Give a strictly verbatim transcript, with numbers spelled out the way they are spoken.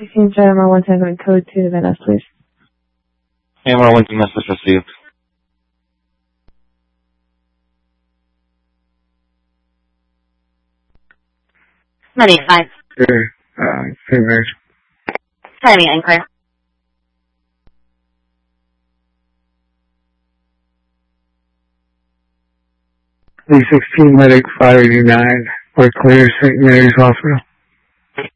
sixteen J M R one ten going code to Van Ness, please. J M R one ten message received. ninety-five. Sure. Uh, favors. Timing and clear. three sixteen medic five eighty-nine. We're clear, Saint Mary's Hospital.